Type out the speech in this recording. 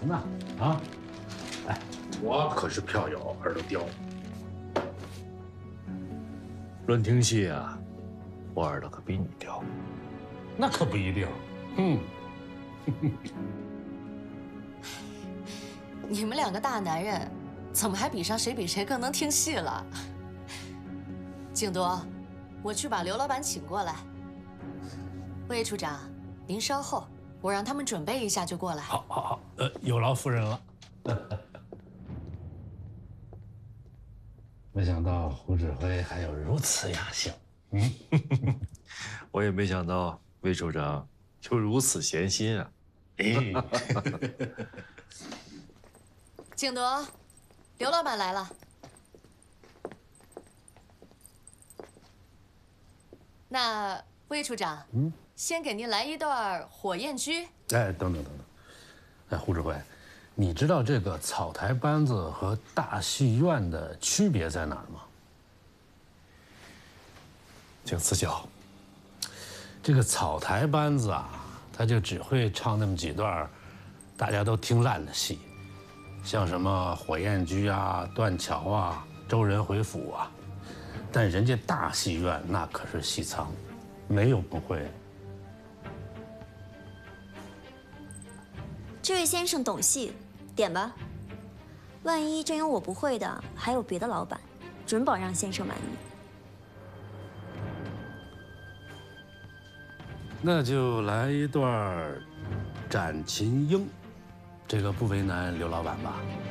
呢？啊，哎，我可是票友，耳朵刁。 论听戏啊，我耳朵可比你刁。 那可不一定。 你们两个大男人，怎么还比上谁比谁更能听戏了？景铎，我去把刘老板请过来。魏处长，您稍后，我让他们准备一下就过来。 好，好，好，有劳夫人了。没想到胡指挥还有如此雅兴。 我也没想到魏处长有如此闲心啊！ 哎， 景铎，刘老板来了。那魏处长，先给您来一段火焰驹。 哎，等等等等，哎，胡指挥，你知道这个草台班子和大戏院的区别在哪儿吗？ 请赐教。 这个草台班子啊，他就只会唱那么几段大家都听烂的戏，像什么火焰驹啊、断桥啊、周人回府啊。但人家大戏院那可是戏仓，没有不会。 这位先生懂戏，点吧。万一真有我不会的，还有别的老板，准保让先生满意。 那就来一段《斩秦英》，这个不为难刘老板吧？